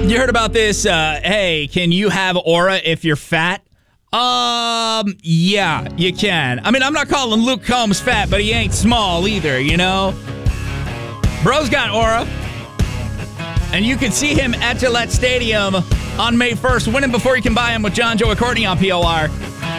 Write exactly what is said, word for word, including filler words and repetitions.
You heard about this? Uh, hey, can you have aura if you're fat? Um, yeah, you can. I mean, I'm not calling Luke Combs fat, but he ain't small either, you know? Bro's got aura. And you can see him at Gillette Stadium on May first. Win him before you can buy him with John, Joe, and Courtney on P O R.